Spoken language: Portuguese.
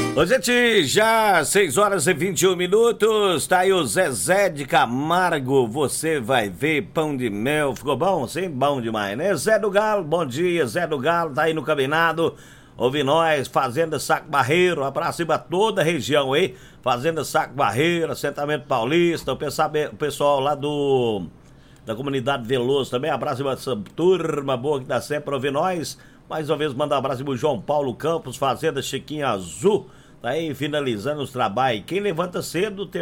Ô, gente, já 6h21, tá aí o Zezé de Camargo, você vai ver, pão de mel, ficou bom? Sim, bom demais, né? Zé do Galo, bom dia, Zé do Galo, tá aí no caminado, ouve nós, Fazenda Saco Barreiro, abraço pra toda a região aí, Fazenda Saco Barreiro, assentamento paulista, o pessoal lá da comunidade Veloso também, abraço pra essa turma boa que tá sempre ouvindo nós, mais uma vez manda um abraço pro João Paulo Campos, Fazenda Chiquinho Azul, tá aí finalizando os trabalhos. Quem levanta cedo